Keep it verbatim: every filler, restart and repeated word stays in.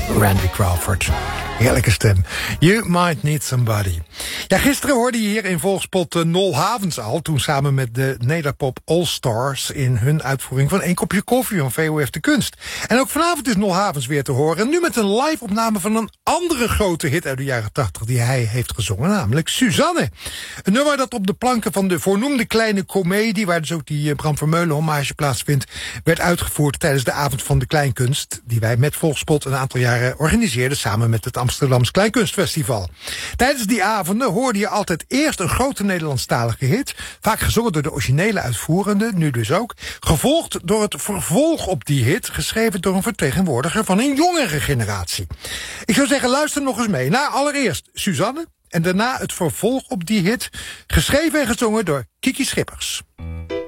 Randy Crawford. Heerlijke stem. You Might Need Somebody. Ja, gisteren hoorde je hier in Volkspot uh, Nol Havens al, toen samen met de Nederpop All-Stars in hun uitvoering van Eén Kopje Koffie van V O F de Kunst. En ook vanavond is Nol Havens weer te horen. En nu met een live-opname van een andere grote hit uit de jaren tachtig die hij heeft gezongen, namelijk Suzanne. Een nummer dat op de planken van de voornoemde kleine komedie, waar dus ook die uh, Bram Vermeulen hommage plaatsvindt, werd uitgevoerd tijdens de Avond van de Kleinkunst, die wij met Volkspot een aantal jaren organiseerden samen met het Amsterdams Kleinkunstfestival. Tijdens die avonden hoorde je altijd eerst een grote Nederlandstalige hit, vaak gezongen door de originele uitvoerende, nu dus ook, gevolgd door het vervolg op die hit, geschreven door een vertegenwoordiger van een jongere generatie. Ik zou zeggen, luister nog eens mee naar allereerst Suzanne en daarna het vervolg op die hit, geschreven en gezongen door Kiki Schippers.